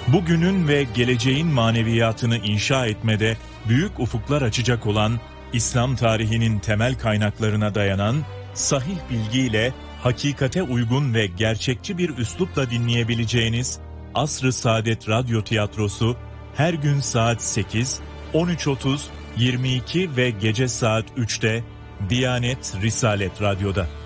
bugünün ve geleceğin maneviyatını inşa etmede büyük ufuklar açacak olan, İslam tarihinin temel kaynaklarına dayanan, sahih bilgiyle, hakikate uygun ve gerçekçi bir üslupla dinleyebileceğiniz Asr-ı Saadet Radyo Tiyatrosu her gün saat 8, 13.30, 22 ve gece saat 3'te Diyanet Risalet Radyo'da.